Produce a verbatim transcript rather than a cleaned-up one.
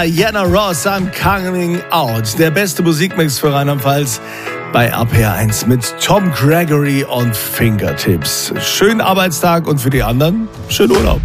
Diana Ross, I'm Coming Out. Der beste Musikmix für Rheinland-Pfalz bei R P R eins mit Tom Gregory und Fingertips. Schönen Arbeitstag und für die anderen schönen Urlaub.